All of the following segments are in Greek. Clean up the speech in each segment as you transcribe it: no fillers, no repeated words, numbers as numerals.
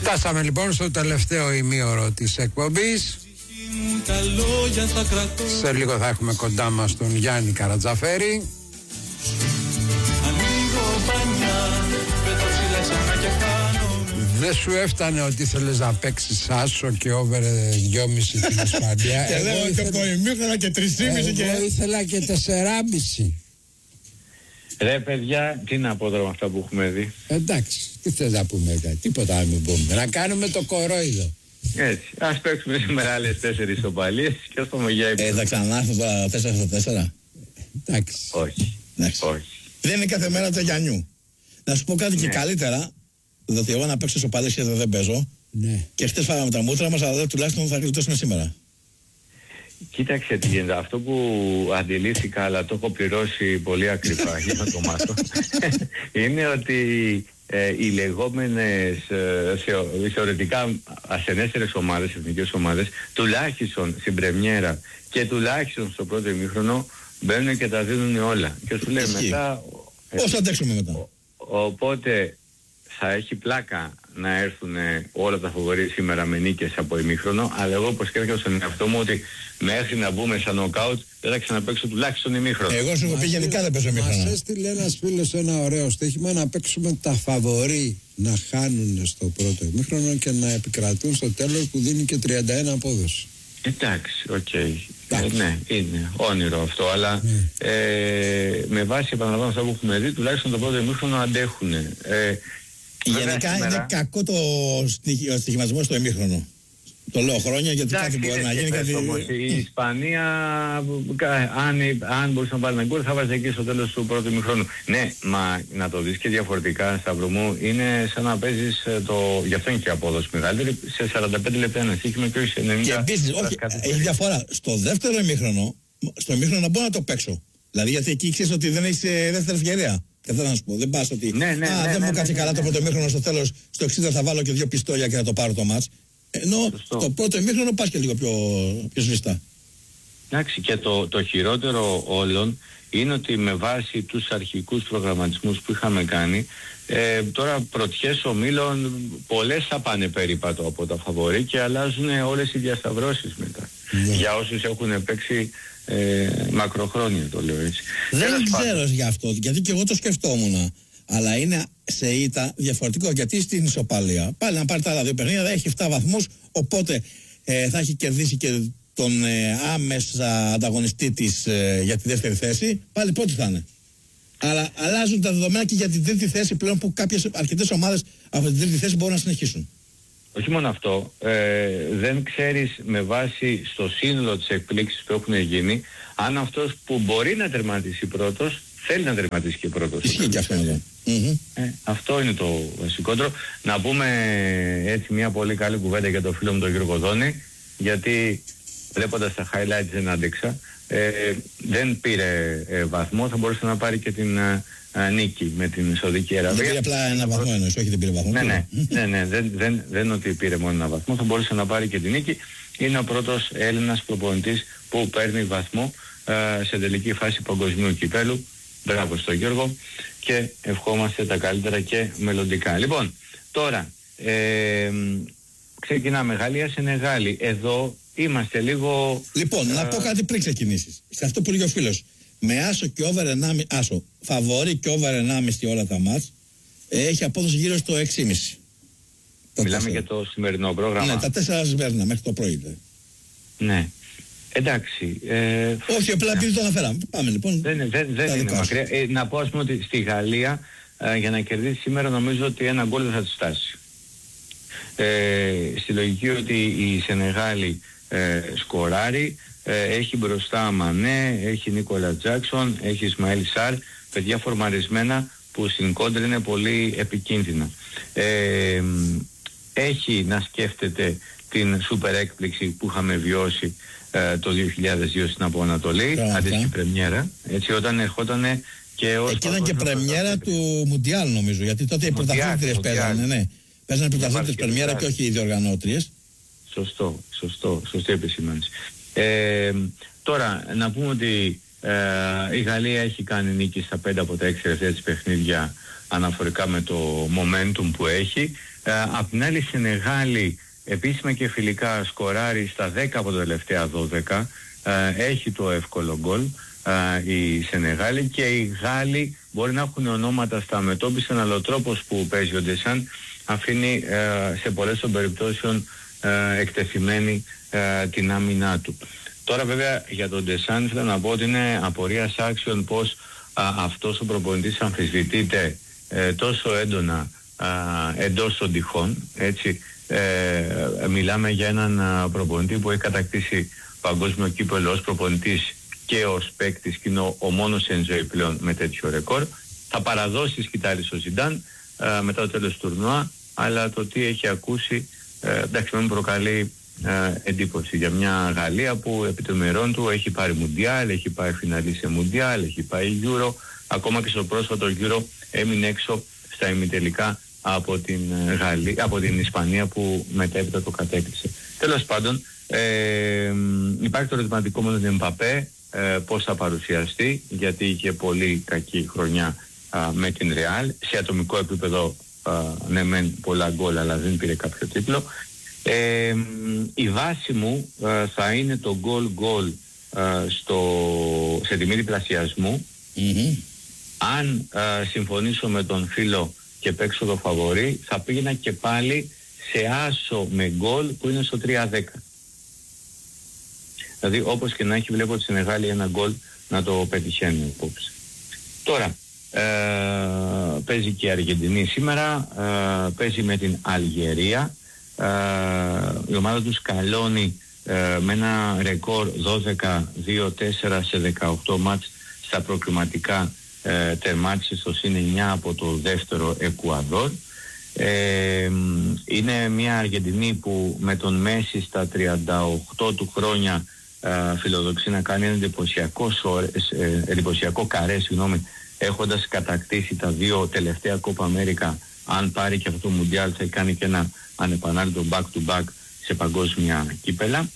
Φτάσαμε λοιπόν στο τελευταίο ημίωρο της εκπομπής. Σε λίγο θα έχουμε κοντά μας τον Γιάννη Καρατζαφέρη. Δεν σου έφτανε ότι ήθελες να παίξεις άσο και over 2,5 στην Ισπανία? Και λέω και το ημίχρονο και 3,5 και... Εγώ ήθελα και 4,5. Ρε παιδιά, τι να πω τώρα με αυτά που έχουμε δει. Εντάξει, τι θες να πούμε, τίποτα να μην πούμε. Να κάνουμε το κορόιδο. Έτσι, ας παίξουμε σήμερα άλλες 4 ισοπαλίες και ας πούμε για επίπεδο. Θα ξανάρθω τα 4-4. Εντάξει. Όχι. Όχι. Δεν είναι κάθε μέρα το Γιαννιού. Να σου πω κάτι και καλύτερα, διότι εγώ να παίξω ισοπαλίες και δεν παίζω. Ναι. Και χτες φάγαμε τα μούτρα μας, αλλά τουλάχιστον θα γλιτώσουμε σήμερα. Κοίταξε τι γίνεται. Αυτό που αντιλήθηκα, αλλά το έχω πληρώσει πολύ ακριβά για να το μάθω, είναι ότι οι λεγόμενες θεωρητικά ασθενέστερες ομάδες, εθνικές ομάδες, τουλάχιστον στην πρεμιέρα και τουλάχιστον στο πρώτο ημίχρονο μπαίνουν και τα δίνουν όλα. Και σου λέει μετά... Πώς θα αντέξουμε μετά? Οπότε θα έχει πλάκα να έρθουν όλα τα φαβορί σήμερα με νίκες από ημίχρονο, αλλά εγώ προσκέφτηκα στον εαυτό μου ότι μέχρι να μπούμε σαν νοκάουτ δεν θα ξαναπαίξω τουλάχιστον ημίχρονο. Εγώ σου έχω πει γενικά δεν παίζω ημίχρονο. Μας έστειλε ένας φίλος ένα ωραίο στοίχημα να παίξουμε τα φαβορί να χάνουν στο πρώτο ημίχρονο και να επικρατούν στο τέλος που δίνει και 31 απόδοση. Εντάξει, οκ. Ναι, είναι όνειρο αυτό, αλλά με βάση επαναλαμβάνω αυτά που έχουμε δει, τουλάχιστον το πρώτο ημίχρονο αντέχουν. Γενικά είναι κακό το στοιχηματισμό στο ημίχρονο. Το λέω χρόνια γιατί κάτι μπορεί να γίνει. Η Ισπανία, αν μπορούσε να πάρει ένα γκολ, θα βάζει εκεί στο τέλος του πρώτου ημίχρονου. Ναι, μα να το δεις και διαφορετικά, Σταύρο μου, είναι σαν να παίζεις το. Γι' αυτό είναι και απόδοση μεγαλύτερη, σε 45 λεπτά ένα στοίχημα και όχι σε 90. Και επίσης, όχι, έχει διαφορά. Στο δεύτερο ημίχρονο, στο ημίχρονο να μπορώ να το παίξω. Δηλαδή γιατί εκεί ξέρεις ότι δεν έχεις δεύτερη ευκαιρία. Και θέλω να σου πω, δεν πας ότι δεν μου κάτσε καλά το πρώτο ημίχρονο, στο τέλος, στο 60 θα βάλω και 2 πιστόλια και θα το πάρω το μάτς. Ενώ το πρώτο ημίχρονο πας και λίγο πιο σβηστά. Εντάξει, και το χειρότερο όλων είναι ότι με βάση τους αρχικούς προγραμματισμούς που είχαμε κάνει, τώρα πρωτιές ομίλων πολλές θα πάνε περίπατο από τα φαβορί και αλλάζουν όλες οι διασταυρώσεις μετά. Για όσους έχουν παίξει μακροχρόνια, το λέω έτσι. Δεν ξέρω γι' αυτό, γιατί και εγώ το σκεφτόμουν. Αλλά είναι σε ήττα διαφορετικό, γιατί στην ισοπαλία πάλι να πάρει τα άλλα δύο παιχνίδια θα έχει 7 βαθμούς, οπότε θα έχει κερδίσει και τον άμεσα ανταγωνιστή της για τη δεύτερη θέση, πάλι πρώτη θα είναι. Αλλά αλλάζουν τα δεδομένα και για την τρίτη θέση πλέον, που αρκετές ομάδες από την τρίτη θέση μπορούν να συνεχίσουν. Όχι μόνο αυτό, δεν ξέρεις με βάση στο σύνολο της εκπλήξης που έχουν γίνει, αν αυτός που μπορεί να τερματίσει πρώτος θέλει να τερματίσει και πρώτος. Ισχύει και αυτό εδώ. Αυτό είναι το βασικότερο. Να πούμε έτσι μια πολύ καλή κουβέντα για το φίλο μου τον Γιώργο Δόνη, γιατί βλέποντας τα highlights δεν άντεξα. Δεν πήρε βαθμό, θα μπορούσε να πάρει και την νίκη με την Σαουδική Αραβία. Δεν πήρε απλά ένα βαθμό εννοείς, όχι δεν πήρε βαθμό. Ναι, δεν είναι ότι πήρε μόνο ένα βαθμό, θα μπορούσε να πάρει και την νίκη. Είναι ο πρώτος Έλληνας προπονητής που παίρνει βαθμό σε τελική φάση παγκοσμίου κυπέλου. Μπράβο στον Γιώργο και ευχόμαστε τα καλύτερα και μελλοντικά. Λοιπόν, τώρα ξεκινάμε Γαλλία-Σενεγάλη. Εδώ είμαστε λίγο... Λοιπόν, να πω κάτι πριν ξεκινήσεις. Σε αυτό που λέει ο φίλος. Με άσο και over 1,5, άσο, φαβορί και over 1,5 όλα τα μάτς, έχει απόδοση γύρω στο 6,5. Μιλάμε για το σημερινό πρόγραμμα. Ναι, τα 4 σημερινά μέχρι το πρωί. Ναι. Εντάξει. Όχι, απλά επειδή το αναφέραμε. Πάμε λοιπόν. Δεν είναι μακριά. Να πω ας πούμε ότι στη Γαλλία για να κερδίσει σήμερα νομίζω ότι ένα γκολ δεν θα της φτάσει. Στη λογική ότι η Σενεγάλη σκοράρει, έχει μπροστά Μανέ, έχει Νίκολα Τζάκσον, έχει Ισμαήλ Σάρ, παιδιά φορμαρισμένα που στην κόντρα είναι πολύ επικίνδυνα. Έχει να σκέφτεται την σούπερ έκπληξη που είχαμε βιώσει το 2002 στην Αποανατολή, αντίστοιχη πρεμιέρα, έτσι, όταν ερχόταν και ως... Εκεί ήταν και πρεμιέρα του Μουντιάλ νομίζω, γιατί τότε οι πρωταθλήτριες παίζανε, ναι. Παίζανε πρωταθλήτριες πρεμιέρα και όχι οι διοργανώτριες. Σωστή επισήμανση. Τώρα, να πούμε ότι η Γαλλία έχει κάνει νίκη στα 5 από τα 6 τελευταία της παιχνίδια αναφορικά με το momentum που έχει. Απ' την άλλη Σενεγάλη επίσημα και φιλικά σκοράρει στα 10 από τα τελευταία 12, έχει το εύκολο γκολ η Σενεγάλη, και οι Γάλλοι μπορεί να έχουν ονόματα στα μετώπισαν, αλλά ο τρόπος που παίζει ο Ντεσάν αφήνει σε πολλές των περιπτώσεων εκτεθειμένη την άμυνά του. Τώρα βέβαια για τον Ντεσάν θέλω να πω ότι είναι απορίας άξιων πως αυτός ο προπονητής αμφισβητείται τόσο έντονα εντός των τυχών, έτσι. Μιλάμε για έναν προπονητή που έχει κατακτήσει παγκόσμιο κύπελλο ως προπονητής και ως παίκτης, και είναι ο μόνος εν ζωή πλέον με τέτοιο ρεκόρ. Θα παραδώσει σκητάλη στο Ζιντάν μετά το τέλος του τουρνουά, αλλά το τι έχει ακούσει εντάξει, με προκαλεί εντύπωση για μια Γαλλία που επί των ημερών του έχει πάρει Μουντιάλ, έχει πάει φιναλί σε Μουντιάλ, έχει πάει Euro, ακόμα και στο πρόσφατο Euro έμεινε έξω στα ημιτελικά από την Ισπανία που μετέπειτα το κατέκλυσε. Τέλος πάντων, υπάρχει το ερωτηματικό με τον Εμπαπέ, πώς θα παρουσιαστεί, γιατί είχε πολύ κακή χρονιά με την Ρεάλ. Σε ατομικό επίπεδο ναι μεν πολλά γκολ, αλλά δεν πήρε κάποιο τίτλο. Η βάση μου θα είναι το γκολ σε τιμή διπλασιασμού. Αν συμφωνήσω με τον φίλο και παίξω το φαβορί, θα πήγαινα και πάλι σε άσο με γκολ που είναι στο 3-10. Δηλαδή όπως και να έχει, βλέπω ότι Σενεγάλη ένα γκολ να το πετυχαίνει απόψε. Τώρα παίζει και η Αργεντινή σήμερα, παίζει με την Αλγερία. Η ομάδα του σκαλώνει με ένα ρεκόρ 12-2-4 σε 18 μάτς στα προκριματικά, τερμάτισε στο συν 9 από το δεύτερο Εκουαδόρ. Είναι μια Αργεντινή που με τον Μέση στα 38 του χρόνια φιλοδοξεί να κάνει ένα εντυπωσιακό καρέ, έχοντας κατακτήσει τα δύο τελευταία Κόπα Αμέρικα. Αν πάρει και αυτό το Μουντιάλ θα κάνει και ένα ανεπανάληπτο back to back σε παγκόσμια κύπελα.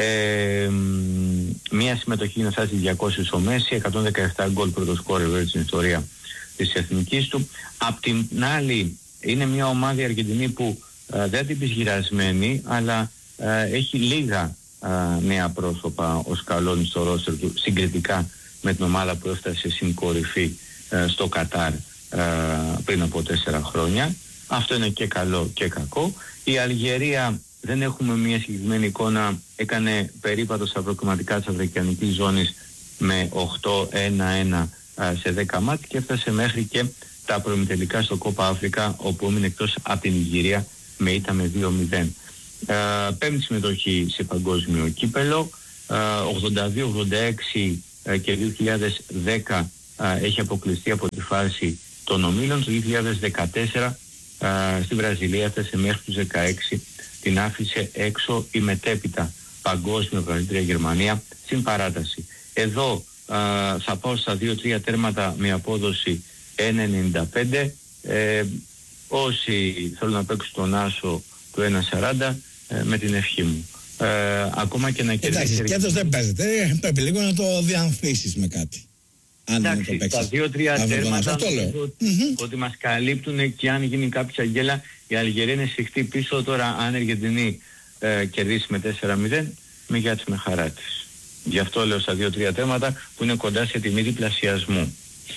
Μία συμμετοχή να φτάσει 200 ο Μέση, 117 γκολ πρώτο σκόρερ στην ιστορία της εθνικής του. Απ' την άλλη είναι μια ομάδα η Αργεντινή που δεν την πεις γυρασμένη, αλλά έχει λίγα νέα πρόσωπα ο Σκαλόνι στο ρόστερ του, συγκριτικά με την ομάδα που έφτασε στην κορυφή στο Κατάρ πριν από 4 χρόνια. Αυτό είναι και καλό και κακό. Η Αλγερία δεν έχουμε μια συγκεκριμένη εικόνα, έκανε περίπατο στα προκριματικά της Αφρικανικής ζώνης με 8-1-1 σε 10 μάτς και έφτασε μέχρι και τα προημιτελικά στο Κόπα Αφρικά, όπου έμεινε εκτός από την Νιγηρία με ήττα με 2-0. Πέμπτη συμμετοχή σε παγκόσμιο κύπελο, 82-86 και 2010 έχει αποκλειστεί από τη φάση των ομίλων. Το 2014 στη Βραζιλία έφτασε μέχρι τους 16, την άφησε έξω η μετέπειτα παγκόσμια πρωταθλήτρια Γερμανία στην παράταση. Εδώ θα πάω στα 2-3 τέρματα με απόδοση 1,95. Όσοι θέλουν να παίξουν τον άσο του 1,40 με την ευχή μου. Ακόμα και να κερδίσει. Εντάξει, σκέτος δεν παίζεται. Πρέπει λίγο να το διανθίσεις με κάτι. Εντάξει, τα 2-3 τέρματα ότι μας καλύπτουν, και αν γίνει κάποια γκέλα η Αλγερία είναι συχτή πίσω. Τώρα αν η Αργεντινή κερδίσει με 4-0, με γιάτς με χαρά της. Γι' αυτό λέω στα 2-3 τέρματα που είναι κοντά σε τιμή διπλασιασμού.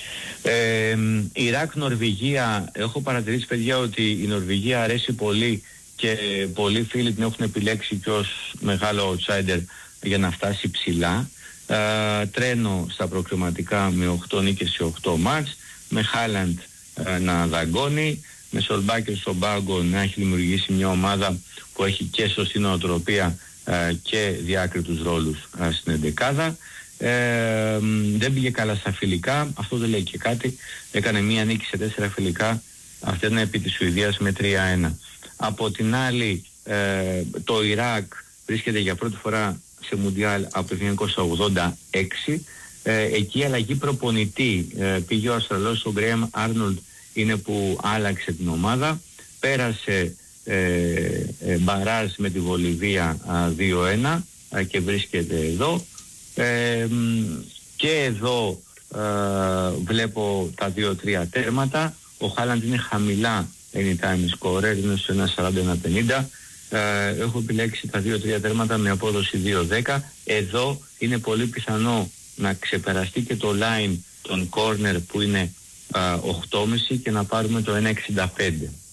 Ιράκ-Νορβηγία, έχω παρατηρήσει παιδιά ότι η Νορβηγία αρέσει πολύ και πολλοί φίλοι την έχουν επιλέξει και ως μεγάλο outsider για να φτάσει ψηλά. Τρένο στα προκριματικά με 8 νίκες σε 8 μάτς, με Χάλαντ να δαγκώνει, με Σολμπάκερ στον πάγκο να έχει δημιουργήσει μια ομάδα που έχει και σωστή νοοτροπία και διάκριτους ρόλους στην εντεκάδα. Δεν πήγε καλά στα φιλικά, αυτό δεν λέει και κάτι. Έκανε μία νίκη σε 4 φιλικά, αυτή είναι επί της Σουηδίας με 3-1. Από την άλλη το Ιράκ βρίσκεται για πρώτη φορά σε Μουντιάλ από το 1986. Εκεί η αλλαγή προπονητή, πήγε ο Αυστραλός, ο Γκρέαμ Άρνολντ είναι που άλλαξε την ομάδα. Πέρασε μπαράζ με τη Βολιβία 2-1 και βρίσκεται εδώ. Και εδώ βλέπω τα 2-3 τέρματα. Ο Χάλαντ είναι χαμηλά anytime scorer, είναι στο 1.41-50. Έχω επιλέξει τα 2-3 τέρματα με απόδοση 2-10. Εδώ είναι πολύ πιθανό να ξεπεραστεί και το line των corner που είναι 8,5 και να πάρουμε το 1.65.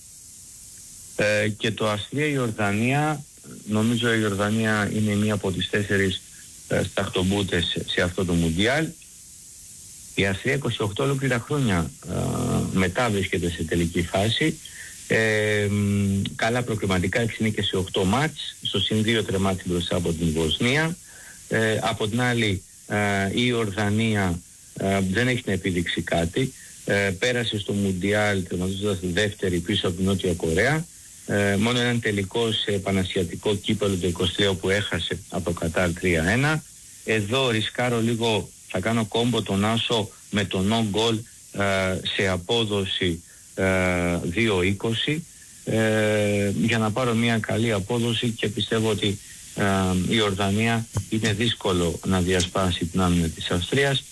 Και το Αυστρία-Ιορδανία, νομίζω η Ιορδανία είναι μία από τις 4 σταχτομπούτες σε αυτό το Μουντιάλ. Η Αυστρία 28 ολόκληρα χρόνια μετά βρίσκεται σε τελική φάση. Καλά προκριματικά, εξηνίκε σε 8 μάτς, στο συν 2 τερμάτισε μπροστά από την Βοσνία. Από την άλλη η Ιορδανία δεν έχει να επίδειξει κάτι. Πέρασε στο Μουντιάλ τερματίζοντας δεύτερη πίσω από την Νότια Κορέα. Μόνο έναν τελικό σε πανασιατικό κύπελλο το 23 που έχασε από Κατάρ 3-1. Εδώ ρισκάρω λίγο, θα κάνω κόμπο τον άσο με το no goal σε απόδοση 2-20 για να πάρω μια καλή απόδοση και πιστεύω ότι η Ορδανία είναι δύσκολο να διασπάσει την άμυνα της Αυστρίας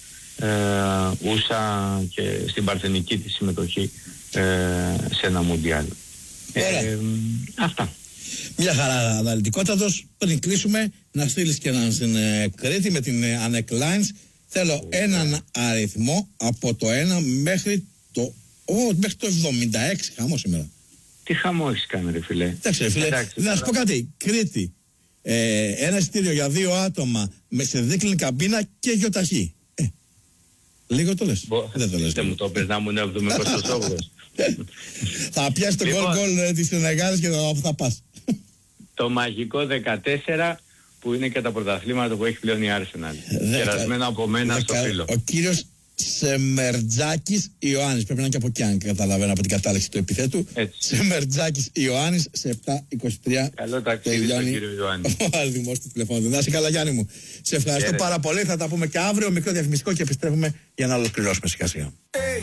ούσα και στην παρθενική της συμμετοχή σε ένα Μουντιάλ. Αυτά. Μια χαρά αναλυτικότατος. Πριν κλείσουμε, να στείλεις και έναν στην Κρήτη με την Ανεκ Lines. Θέλω έναν αριθμό από το 1 μέχρι το 76. Χαμό σήμερα. Τι χαμό έχεις κάνει ρε φίλε? Εντάξει ρε φίλε, να σου πω κάτι. Κρήτη, ένα εισιτήριο για 2 άτομα σε δίκλινη καμπίνα και γιοταχή. Λίγο το λες? Δεν το λες. Δεν μου το πες να μου είναι 78. Θα πιάσει το γκολ της Σενεγάλης και θα πας. Το μαγικό 14 που είναι και τα πρωταθλήματα που έχει πλέον η Arsenal. Κερασμένα από μένα στο φίλο. Ο κύριος Σεμερτζάκης Ιωάννης. Πρέπει να είναι και από εκεί αν καταλαβαίνω από την κατάληξη του επιθέτου. Σεμερτζάκης Ιωάννης σε 7-23. Καλό ταξίδι στον κύριο Ιωάννη. Ο αριθμός του τηλεφώνου. Να είσαι καλά Γιάννη μου. Σε ευχαριστώ πάρα πολύ. Θα τα πούμε και αύριο. Μικρό διαφημιστικό και επιστρέφουμε για να ολοκληρώσουμε σιγά σιγά.